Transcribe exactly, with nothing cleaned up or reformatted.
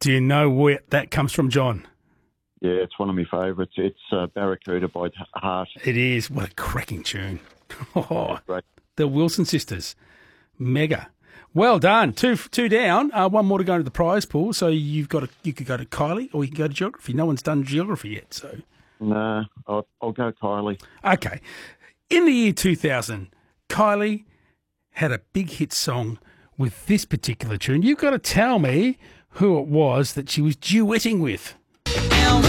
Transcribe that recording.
Do you know where that comes from, John? Yeah, it's one of my favourites. It's uh, Barracuda by Heart. It is. What a cracking tune. Oh, Great. the Wilson sisters. Mega. Well done. Two two down. Uh, one more to go into the prize pool. So you've got to, you could go to Kylie or you can go to geography. No one's done geography yet. So Nah, I'll, I'll go Kylie. Okay. In the year two thousand, Kylie had a big hit song with this particular tune. You've got to tell me who it was that she was duetting with.